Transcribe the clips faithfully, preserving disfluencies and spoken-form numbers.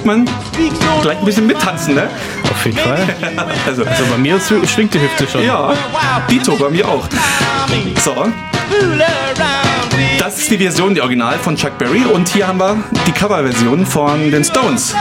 man gleich ein bisschen mittanzen, ne? Auf jeden Fall. also, also bei mir schwingt die Hüfte schon. Ja, Dito, bei mir auch. So. Das ist die Version, die Original von Chuck Berry. Und hier haben wir die Coverversion von den Stones.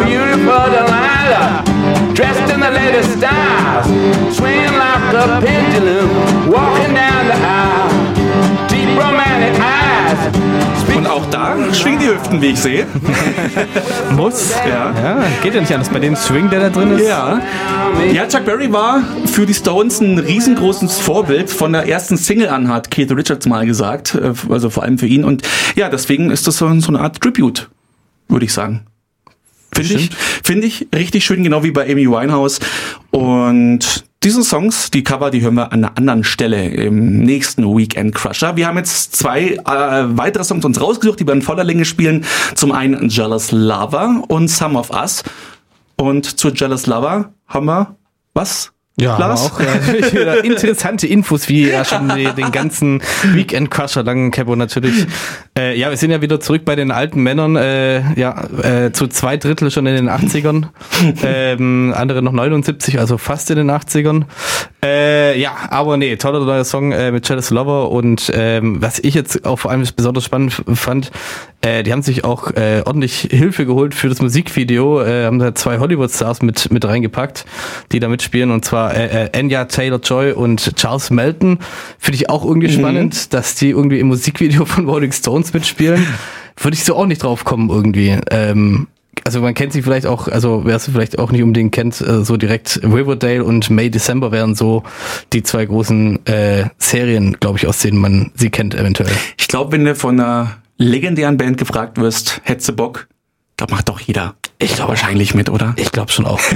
Und auch da schwingen die Hüften, wie ich sehe. Muss. Ja. ja. Geht ja nicht anders. Bei dem Swing, der da drin ist. Ja. Ja, Chuck Berry war für die Stones ein riesengroßes Vorbild. Von der ersten Single an hat Keith Richards mal gesagt. Also vor allem für ihn. Und ja, deswegen ist das so eine Art Tribute, würde ich sagen. Finde ich, finde ich richtig schön, genau wie bei Amy Winehouse. Und diese Songs, die Cover, die hören wir an einer anderen Stelle im nächsten Weekend Crusher. Wir haben jetzt zwei äh, weitere Songs uns rausgesucht, die wir in voller Länge spielen. Zum einen Jealous Lover und Some of Us. Und zu Jealous Lover haben wir was? Ja, Lars? auch natürlich wieder interessante Infos, wie ja schon die, den ganzen Weekend Crusher langen Cabo natürlich. Äh, ja, wir sind ja wieder zurück bei den alten Männern, äh, ja, äh, zu zwei Drittel schon in den achtzigern, ähm, andere noch neunundsiebzig, also fast in den achtzigern. Äh, ja, aber nee, toller neuer Song äh, mit Jealous Lover und ähm, was ich jetzt auch vor allem besonders spannend fand, äh, die haben sich auch äh, ordentlich Hilfe geholt für das Musikvideo, äh, haben da zwei Hollywood-Stars mit mit reingepackt, die da mitspielen, und zwar äh, äh, Anya Taylor-Joy und Charles Melton. Finde ich auch irgendwie mhm. spannend, dass die irgendwie im Musikvideo von Rolling Stones mitspielen. Würde ich so auch nicht drauf kommen irgendwie. Ähm, also man kennt sie vielleicht auch, also wer sie vielleicht auch nicht unbedingt kennt, äh, so direkt Riverdale und May December wären so die zwei großen äh, Serien, glaube ich, aus denen man sie kennt eventuell. Ich glaube, wenn du von einer legendären Band gefragt wirst, hättest du Bock? Ich glaube, macht doch jeder. Ich glaube wahrscheinlich mit, oder? Ich glaube schon auch.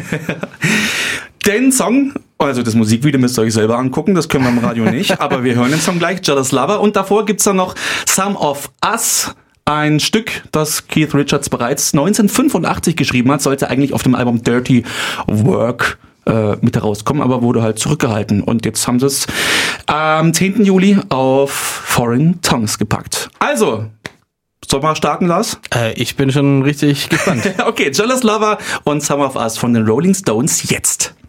Den Song, also das Musikvideo müsst ihr euch selber angucken, das können wir im Radio nicht, aber wir hören den Song gleich, Jealous Lover, und davor gibt's dann noch Some of Us, ein Stück, das Keith Richards bereits neunzehnhundertfünfundachtzig geschrieben hat, sollte eigentlich auf dem Album Dirty Work äh, mit herauskommen, aber wurde halt zurückgehalten, und jetzt haben sie es am zehnten Juli auf Foreign Tongues gepackt. Also, sollen wir starten, Lars? Äh, ich bin schon richtig gespannt. Okay, Jealous Lover und Some of Us von den Rolling Stones jetzt.